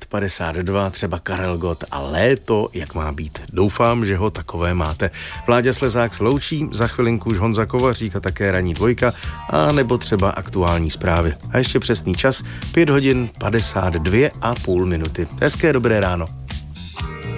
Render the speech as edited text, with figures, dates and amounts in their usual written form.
9:52, třeba Karel Gott a Léto, jak má být. Doufám, že ho takové máte. Vláďa Slezák se loučí, za chvilinku už Honza Kovařík a také Ranní dvojka, a nebo třeba aktuální zprávy. A ještě přesný čas 5:52:30. Hezké dobré ráno.